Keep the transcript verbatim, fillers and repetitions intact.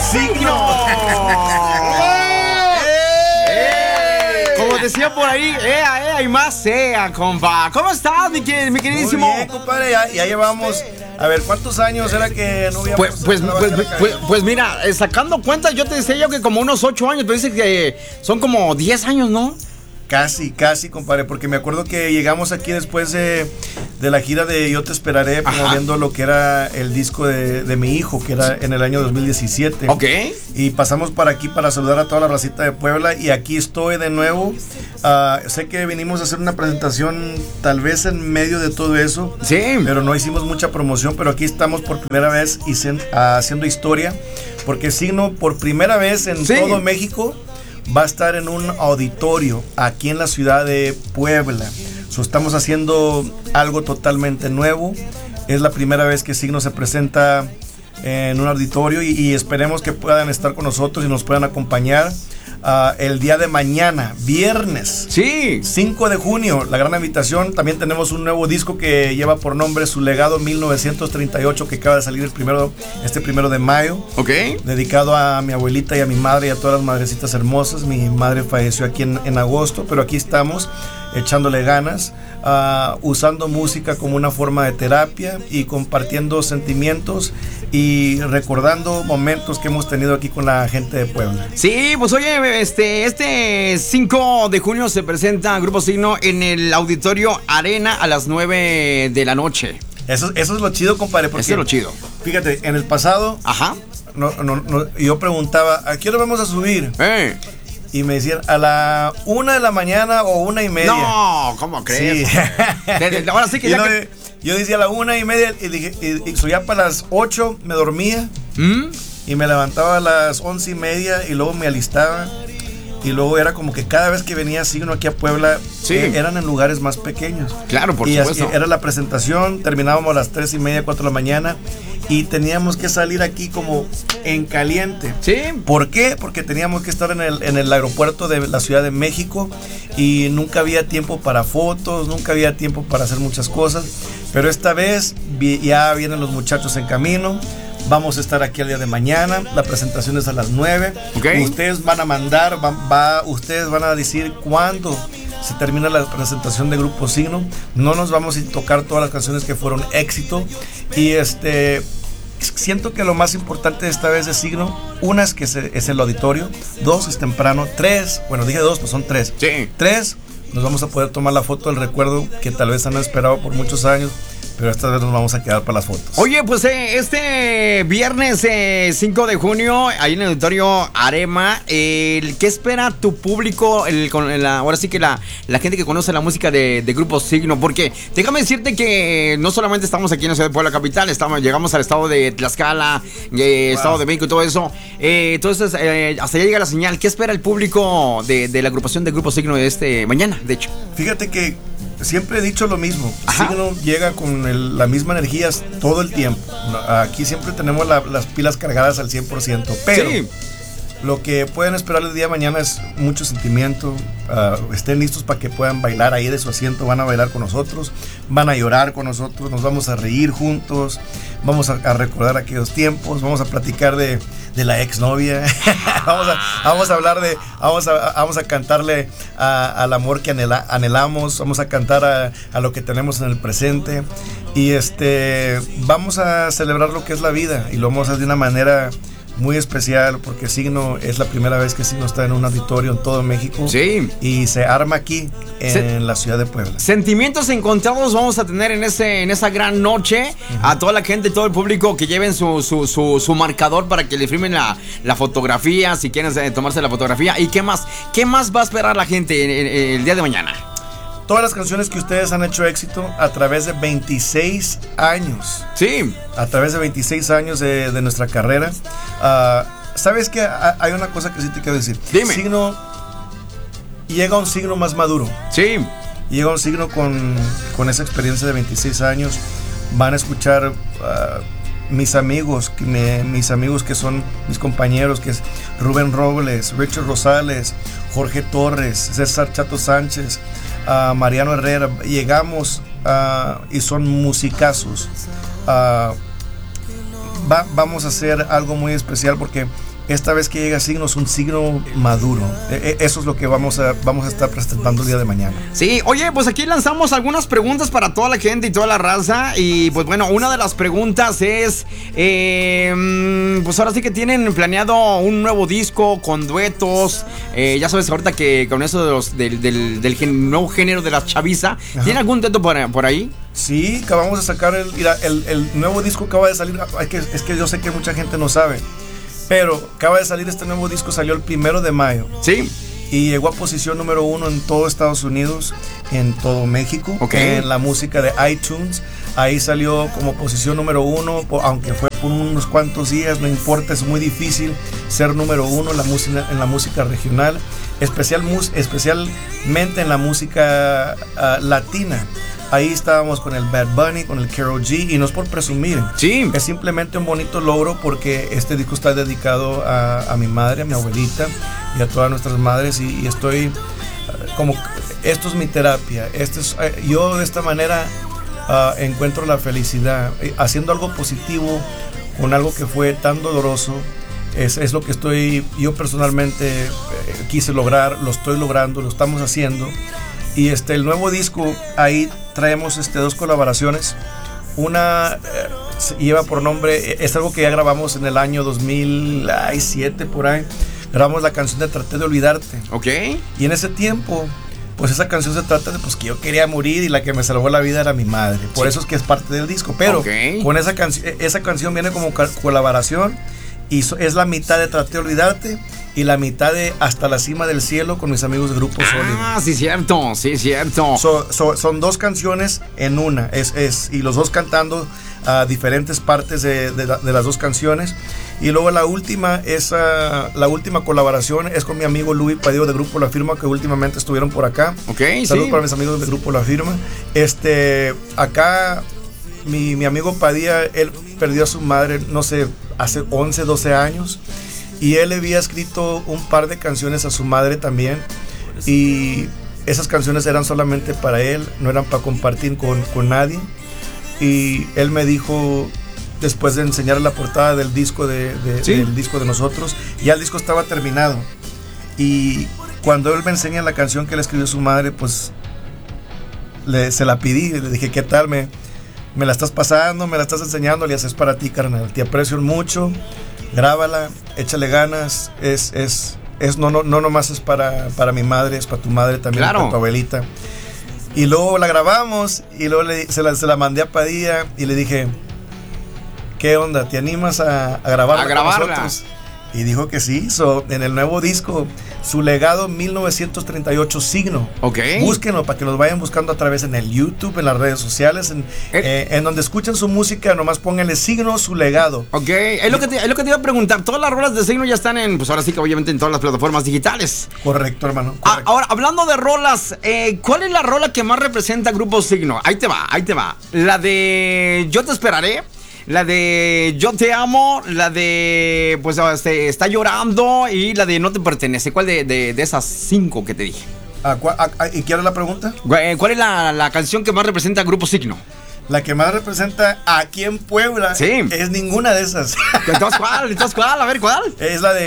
Signo. Como decía por ahí, ea, ea, y más ea, compa. ¿Cómo estás, mi, mi queridísimo? Muy bien, compadre, ya, ya llevamos, a ver, ¿cuántos años era que no habíamos? Pues, pues, pues, pues, pues mira, eh, sacando cuentas, yo te decía yo que como unos ocho años, pero dice que son como diez años, ¿no? Casi, casi, compadre, porque me acuerdo que llegamos aquí después de, de la gira de Yo Te Esperaré, promoviendo lo que era el disco de, de mi hijo, que era en el año dos mil diecisiete. Ok. Y pasamos para aquí para saludar a toda la racita de Puebla, y aquí estoy de nuevo. Uh, sé que vinimos a hacer una presentación tal vez en medio de todo eso. Sí. Pero no hicimos mucha promoción, pero aquí estamos por primera vez y sen, uh, haciendo historia, porque Signo por primera vez en sí. todo México va a estar en un auditorio aquí en la ciudad de Puebla. So, estamos haciendo algo totalmente nuevo. Es la primera vez que Signo se presenta en un auditorio y, y esperemos que puedan estar con nosotros y nos puedan acompañar uh, el día de mañana, viernes. Sí. cinco de junio, la gran invitación. También tenemos un nuevo disco que lleva por nombre Su Legado mil novecientos treinta y ocho, que acaba de salir el primero, este primero de mayo. Ok. Dedicado a mi abuelita y a mi madre y a todas las madrecitas hermosas. Mi madre falleció aquí en, en agosto, pero aquí estamos echándole ganas, uh, usando música como una forma de terapia y compartiendo sentimientos y recordando momentos que hemos tenido aquí con la gente de Puebla. Sí, pues oye, este, este cinco de junio se presenta Grupo Signo en el Auditorio Arena a las nueve de la noche. Eso, eso es lo chido, compadre. Porque, eso es lo chido. Fíjate, en el pasado, ajá, no, no, no, yo preguntaba, ¿a qué hora vamos a subir? Eh. Y me decían, a la una de la mañana o una y media. No, ¿cómo crees? Sí. Ahora sí que ya yo, que... yo decía a la una y media y dije, y, y so ya para las ocho me dormía. ¿Mm? Y me levantaba a las once y media y luego me alistaba. Y luego era como que cada vez que venía Signo aquí a Puebla, sí. eh, eran en lugares más pequeños. Claro, por y supuesto. Así, era la presentación, terminábamos a las tres y media, cuatro de la mañana. Y teníamos que salir aquí como en caliente. Sí. ¿Por qué? Porque teníamos que estar en el, en el aeropuerto de la Ciudad de México y nunca había tiempo para fotos, nunca había tiempo para hacer muchas cosas. Pero esta vez vi, ya vienen los muchachos en camino. Vamos a estar aquí el día de mañana. La presentación es a las nueve. Okay. Ustedes van a mandar, va, va, ustedes van a decir cuándo se termina la presentación de Grupo Signo. No nos vamos a tocar todas las canciones que fueron éxito. Y este... siento que lo más importante de esta vez de Signo, una es que es el auditorio, dos es temprano, tres, bueno dije dos, pues son tres. Sí. Tres, nos vamos a poder tomar la foto del recuerdo que tal vez han esperado por muchos años, pero esta vez nos vamos a quedar para las fotos. Oye, pues eh, este viernes eh, cinco de junio, ahí en el auditorio Arema, eh, ¿qué espera tu público? El, con la, ahora sí que la, la gente que conoce la música de, de Grupo Signo, porque déjame decirte que no solamente estamos aquí en la ciudad de Puebla capital, estamos, llegamos al estado de Tlaxcala, eh, wow. Estado de México y todo eso. Eh, entonces, eh, hasta allá llega la señal. ¿Qué espera el público de, de la agrupación de Grupo Signo de este mañana, de hecho? Fíjate que siempre he dicho lo mismo. Ajá. Signo llega con el, la misma energía todo el tiempo. Aquí siempre tenemos la, las pilas cargadas al cien por ciento. Pero sí. Lo que pueden esperar el día de mañana es mucho sentimiento. Uh, estén listos para que puedan bailar ahí de su asiento. Van a bailar con nosotros, van a llorar con nosotros, nos vamos a reír juntos, vamos a, a recordar aquellos tiempos, vamos a platicar de, de la exnovia. vamos, a, vamos a hablar de, vamos a, vamos a cantarle a, al amor que anhela, anhelamos, vamos a cantar a, a lo que tenemos en el presente. Y este vamos a celebrar lo que es la vida y lo vamos a hacer de una manera muy especial, porque Signo es la primera vez que Signo está en un auditorio en todo México. Sí. Y se arma aquí en Se- la ciudad de Puebla. Sentimientos encontrados vamos a tener en ese en esa gran noche. Uh-huh. A toda la gente, todo el público que lleven su, su, su, su marcador para que le firmen la, la fotografía, si quieren eh, tomarse la fotografía. ¿Y qué más? ¿Qué más va a esperar la gente en, en, en el día de mañana? Todas las canciones que ustedes han hecho éxito a través de veintiséis años. Sí. A través de veintiséis años de, de nuestra carrera. Uh, ¿Sabes qué? Hay una cosa que sí te quiero decir. Dime. Signo, llega un Signo más maduro. Sí. Llega un Signo con, con esa experiencia de veintiséis años. Van a escuchar uh, mis amigos, que me, mis amigos que son mis compañeros, que es Rubén Robles, Richard Rosales, Jorge Torres, César Chato Sánchez, Uh, Mariano Herrera. Llegamos uh, y son musicazos. Uh, va, vamos a hacer algo muy especial porque esta vez que llega Signo es un signo maduro. Eso es lo que vamos a, vamos a estar presentando el día de mañana. Sí, oye, pues aquí lanzamos algunas preguntas para toda la gente y toda la raza. Y pues bueno, una de las preguntas es, eh, pues ahora sí que tienen planeado un nuevo disco con duetos. Eh, ya sabes, ahorita que con eso de los, del, del, del gen, nuevo género de la chaviza, ¿tiene algún dueto por, por ahí? Sí, acabamos de sacar el, el, el nuevo disco, acaba de salir. Es que, es que yo sé que mucha gente no sabe. Pero acaba de salir este nuevo disco, salió el primero de mayo. Sí. Y llegó a posición número uno en todo Estados Unidos, en todo México, okay. En la música de iTunes. Ahí salió como posición número uno, aunque fue por unos cuantos días, no importa, es muy difícil ser número uno en la música, en la música regional, especial, especialmente en la música uh, latina. Ahí estábamos con el Bad Bunny, con el Karol G, y no es por presumir. Sí. Es simplemente un bonito logro porque este disco está dedicado a, a mi madre, a mi abuelita y a todas nuestras madres. Y, y estoy uh, como, esto es mi terapia. Este es, uh, yo de esta manera uh, encuentro la felicidad. Haciendo algo positivo con algo que fue tan doloroso. Es, es lo que estoy, yo personalmente eh, quise lograr, lo estoy logrando, lo estamos haciendo. Y este, el nuevo disco, ahí traemos este, dos colaboraciones. Una eh, lleva por nombre, es algo que ya grabamos en el año dos mil siete, por ahí. Grabamos la canción de Traté de Olvidarte. Ok. Y en ese tiempo, pues esa canción se trata de pues, que yo quería morir y la que me salvó la vida era mi madre. Por sí. Eso es que es parte del disco. Pero okay. con esa, canción esa canción viene como colaboración. Y es la mitad de Traté de Olvidarte y la mitad de Hasta la Cima del Cielo con mis amigos de Grupo Sólido. Ah, sí, cierto, sí, cierto. So, so, son dos canciones en una, es, es, y los dos cantando uh, diferentes partes de, de, de las dos canciones. Y luego la última, es, uh, la última colaboración es con mi amigo Luis Padillo de Grupo La Firma, que últimamente estuvieron por acá. Ok, Saludos sí. para mis amigos de Grupo La Firma. Este, acá, mi, mi amigo Padilla, él perdió a su madre, no sé, hace once, doce años, y él había escrito un par de canciones a su madre también, y esas canciones eran solamente para él, no eran para compartir con, con nadie. Y él me dijo, después de enseñar la portada del disco de, de, ¿sí? del disco de nosotros, ya el disco estaba terminado, y cuando él me enseña la canción que le escribió su madre, pues le, se la pedí, le dije, ¿qué tal? Me Me la estás pasando, me la estás enseñando, le haces para ti, carnal. Te aprecio mucho, grábala, échale ganas. Es, es, es no, no, no nomás es para, para mi madre, es para tu madre también, claro. Para tu abuelita. Y luego la grabamos y luego le, se, la, se la mandé a Padilla y le dije, ¿qué onda? ¿Te animas a, a grabarla a grabarla. con nosotros? Y dijo que sí. So, en el nuevo disco, Su Legado mil novecientos treinta y ocho, Signo. Ok. Búsquenlo para que los vayan buscando a través en el YouTube, en las redes sociales, en, eh. Eh, en donde escuchen su música, nomás pónganle Signo, Su Legado. Ok, es lo, que te, es lo que te iba a preguntar. Todas las rolas de Signo ya están en, pues ahora sí que obviamente en todas las plataformas digitales. Correcto, hermano. Correcto. Ah, ahora, hablando de rolas, eh, ¿cuál es la rola que más representa Grupo Signo? Ahí te va, ahí te va. La de Yo Te Esperaré. La de Yo Te Amo, la de pues este, Está Llorando y la de No Te Pertenece. ¿Cuál de, de, de esas cinco que te dije? ¿A, a, a, ¿Y quién es la pregunta? ¿Cuál es la, la canción que más representa a Grupo Signo? La que más representa aquí en Puebla, sí. Es ninguna de esas. ¿Entonces cuál? ¿Entonces cuál? A ver, ¿cuál? Es la de